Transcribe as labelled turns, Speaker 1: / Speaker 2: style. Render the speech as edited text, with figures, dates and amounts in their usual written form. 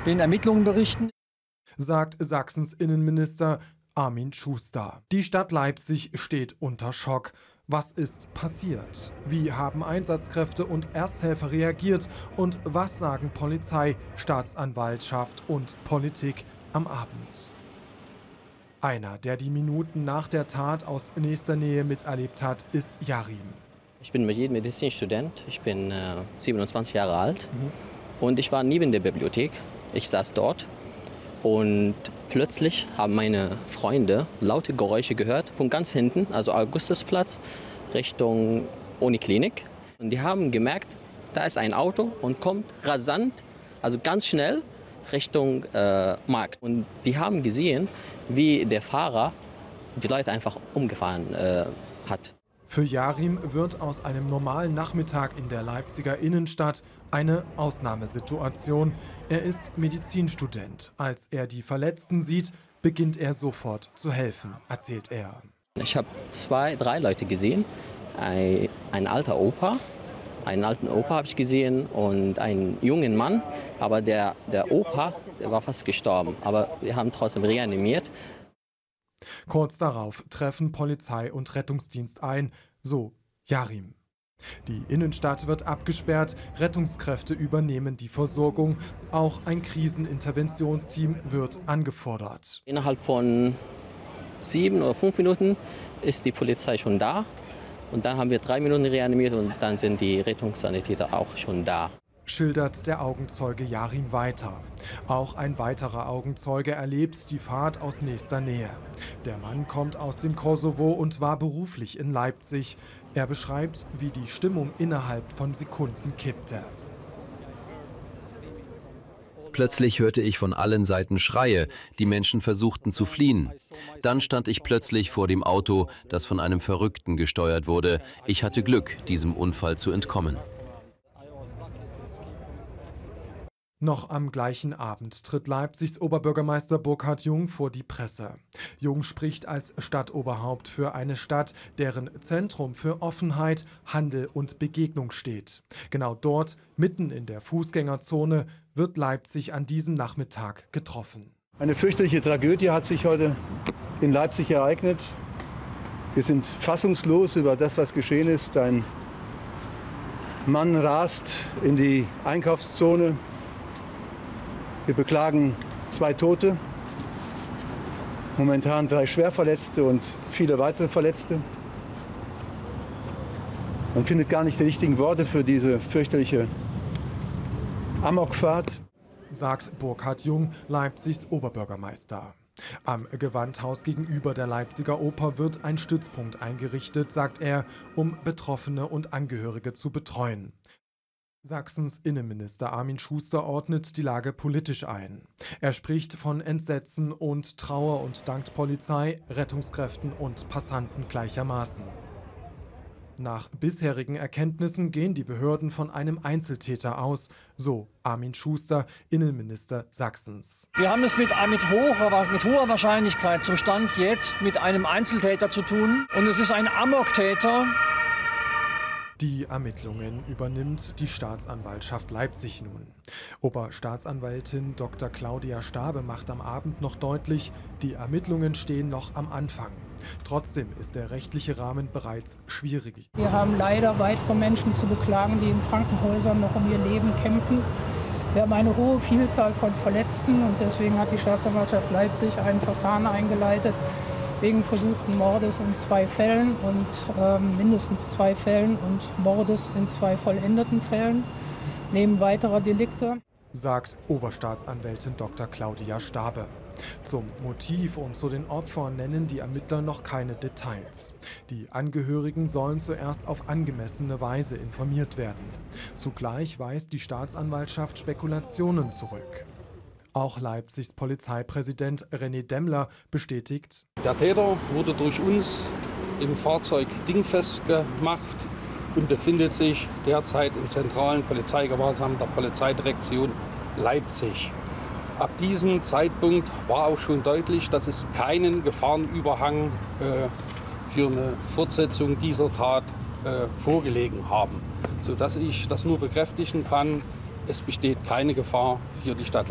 Speaker 1: den Ermittlungen berichten,
Speaker 2: sagt Sachsens Innenminister Armin Schuster. Die Stadt Leipzig steht unter Schock. Was ist passiert? Wie haben Einsatzkräfte und Ersthelfer reagiert? Und was sagen Polizei, Staatsanwaltschaft und Politik am Abend? Einer, der die Minuten nach der Tat aus nächster Nähe miterlebt hat, ist Yarim.
Speaker 3: Ich bin Medizinstudent, ich bin 27 Jahre alt und ich war neben der Bibliothek. Ich saß dort und plötzlich haben meine Freunde laute Geräusche gehört von ganz hinten, also Augustusplatz, Richtung Uniklinik. Und die haben gemerkt, da ist ein Auto und kommt rasant, also ganz schnell Richtung Markt. Und die haben gesehen, wie der Fahrer die Leute einfach umgefahren hat.
Speaker 2: Für Yarim wird aus einem normalen Nachmittag in der Leipziger Innenstadt eine Ausnahmesituation. Er ist Medizinstudent. Als er die Verletzten sieht, beginnt er sofort zu helfen, erzählt er.
Speaker 3: Ich habe 2, 3 Leute gesehen. Ein alter Opa, einen alten Opa habe ich gesehen und einen jungen Mann. Aber der Opa, der war fast gestorben. Aber wir haben trotzdem reanimiert.
Speaker 2: Kurz darauf treffen Polizei und Rettungsdienst ein, so Yarim. Die Innenstadt wird abgesperrt, Rettungskräfte übernehmen die Versorgung, auch ein Kriseninterventionsteam wird angefordert.
Speaker 3: Innerhalb von 7 oder 5 Minuten ist die Polizei schon da und dann haben wir 3 Minuten reanimiert und dann sind die Rettungssanitäter auch schon da.
Speaker 2: Schildert der Augenzeuge Yarim weiter. Auch ein weiterer Augenzeuge erlebt die Fahrt aus nächster Nähe. Der Mann kommt aus dem Kosovo und war beruflich in Leipzig. Er beschreibt, wie die Stimmung innerhalb von Sekunden kippte.
Speaker 4: Plötzlich hörte ich von allen Seiten Schreie, die Menschen versuchten zu fliehen. Dann stand ich plötzlich vor dem Auto, das von einem Verrückten gesteuert wurde. Ich hatte Glück, diesem Unfall zu entkommen.
Speaker 2: Noch am gleichen Abend tritt Leipzigs Oberbürgermeister Burkhard Jung vor die Presse. Jung spricht als Stadtoberhaupt für eine Stadt, deren Zentrum für Offenheit, Handel und Begegnung steht. Genau dort, mitten in der Fußgängerzone, wird Leipzig an diesem Nachmittag getroffen.
Speaker 5: Eine fürchterliche Tragödie hat sich heute in Leipzig ereignet. Wir sind fassungslos über das, was geschehen ist. Ein Mann rast in die Einkaufszone. Wir beklagen 2 Tote, momentan 3 Schwerverletzte und viele weitere Verletzte. Man findet gar nicht die richtigen Worte für diese fürchterliche Amokfahrt,
Speaker 2: sagt Burkhard Jung, Leipzigs Oberbürgermeister. Am Gewandhaus gegenüber der Leipziger Oper wird ein Stützpunkt eingerichtet, sagt er, um Betroffene und Angehörige zu betreuen. Sachsens Innenminister Armin Schuster ordnet die Lage politisch ein. Er spricht von Entsetzen und Trauer und dankt Polizei, Rettungskräften und Passanten gleichermaßen. Nach bisherigen Erkenntnissen gehen die Behörden von einem Einzeltäter aus, so Armin Schuster, Innenminister Sachsens.
Speaker 1: wir haben es mit hoher Wahrscheinlichkeit zum Stand jetzt mit einem Einzeltäter zu tun. Und es ist ein Amoktäter.
Speaker 2: Die Ermittlungen übernimmt die Staatsanwaltschaft Leipzig nun. Oberstaatsanwältin Dr. Claudia Stabe macht am Abend noch deutlich, die Ermittlungen stehen noch am Anfang. Trotzdem ist der rechtliche Rahmen bereits schwierig.
Speaker 6: Wir haben leider weitere Menschen zu beklagen, die in Krankenhäusern noch um ihr Leben kämpfen. Wir haben eine hohe Vielzahl von Verletzten und deswegen hat die Staatsanwaltschaft Leipzig ein Verfahren eingeleitet wegen versuchten Mordes in 2 Fällen und mindestens 2 Fällen und Mordes in 2 vollendeten Fällen, neben weiterer Delikte,
Speaker 2: sagt Oberstaatsanwältin Dr. Claudia Stabe. Zum Motiv und zu den Opfern nennen die Ermittler noch keine Details. Die Angehörigen sollen zuerst auf angemessene Weise informiert werden. Zugleich weist die Staatsanwaltschaft Spekulationen zurück. Auch Leipzigs Polizeipräsident René Demmler bestätigt:
Speaker 7: Der Täter wurde durch uns im Fahrzeug dingfest gemacht und befindet sich derzeit im zentralen Polizeigewahrsam der Polizeidirektion Leipzig. Ab diesem Zeitpunkt war auch schon deutlich, dass es keinen Gefahrenüberhang für eine Fortsetzung dieser Tat vorgelegen haben, sodass ich das nur bekräftigen kann, es besteht keine Gefahr für die Stadt.